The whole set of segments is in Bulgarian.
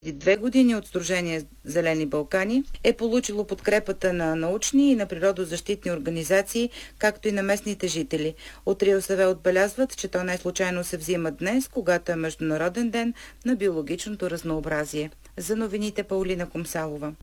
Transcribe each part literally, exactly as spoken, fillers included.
Две години от Сдружение Зелени Балкани е получило подкрепата на научни и на природозащитни организации, както и на местните жители. От РИОСВ отбелязват, че то не случайно се взима днес, когато е Международен ден на биологичното разнообразие. За новините Паулина Комсалова.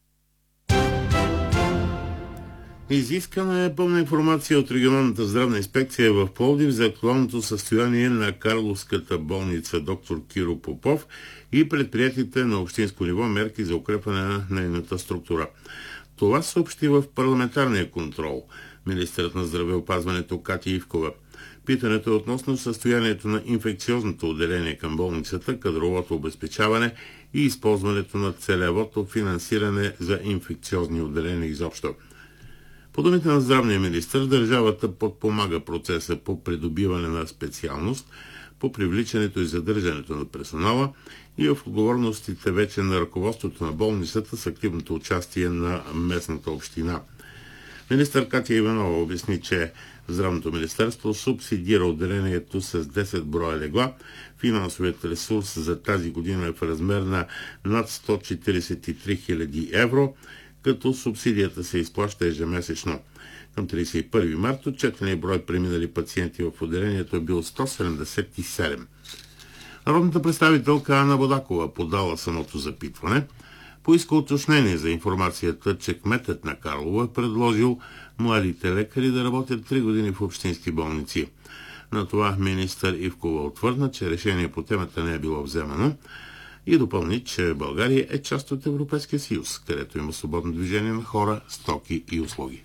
Изискана е пълна информация от регионалната здравна инспекция в Пловдив за актуалното състояние на Карловската болница доктор Киро Попов и предприятите на общинско ниво мерки за укрепване на нейната структура. Това съобщи в парламентарния контрол министърът на здравеопазването Катя Ивкова. Питането е относно състоянието на инфекциозното отделение към болницата, кадровото обезпечаване и използването на целевото финансиране за инфекциозни отделения изобщо. По думите на здравния министър, държавата подпомага процеса по придобиване на специалност, по привличането и задържането на персонала и в отговорностите вече на ръководството на болницата с активното участие на местната община. Министър Катя Иванова обясни, че Здравното министерство субсидира отделението с десет броя легла. Финансовият ресурс за тази година е в размер на над сто четиридесет и три хиляди евро, като субсидията се изплаща ежемесечно. Към тридесет и първи март отчетеният брой преминали пациенти в отделението е бил сто седемдесет и седем. Народната представителка Ана Бодакова подала самото запитване. Поиска уточнение за информацията, че кметът на Карлово е предложил младите лекари да работят три години в общински болници. На това министър Ивкова отвърна, че решение по темата не е било вземано и допълни, че България е част от Европейския съюз, където има свободно движение на хора, стоки и услуги.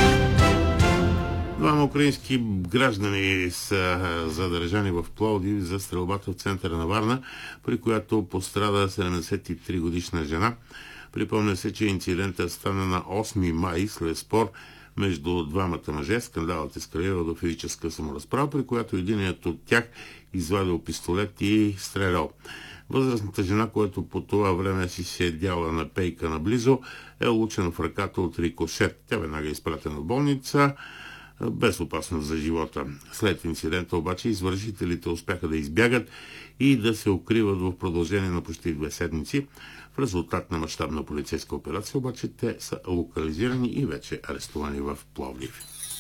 Двама украински граждани са задържани в Пловдив за стрелбата в центъра на Варна, при която пострада седемдесет и три годишна жена. Припомня се, че инцидентът стана на осми май след спор между двамата мъже. Скандалът ескалирал до физическа саморазправа, при която единият от тях извадил пистолет и стрелял. Възрастната жена, която по това време си седяла на пейка наблизо, е улучена в ръката от рикошет. Тя веднага е изпратена в болница без опасност за живота. След инцидента обаче извършителите успяха да избягат и да се укриват в продължение на почти две седмици. В резултат на мащабна полицейска операция обаче те са локализирани и вече арестувани в Пловдив.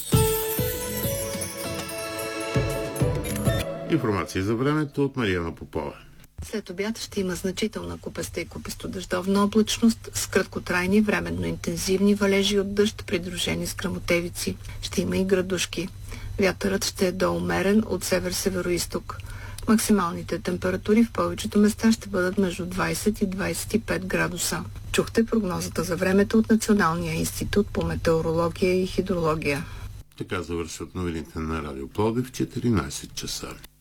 Информация за времето от Марияна Попова. След обяд ще има значителна купеста и купесто-дъждовна облачност с краткотрайни, временно интензивни валежи от дъжд, придружени с гръмотевици. Ще има и градушки. Вятърът ще е доумерен от север-североизток. Максималните температури в повечето места ще бъдат между двадесет и двадесет и пет градуса. Чухте прогнозата за времето от Националния институт по метеорология и хидрология. Така завършват новините на Радио Пловдив в четиринадесет часа.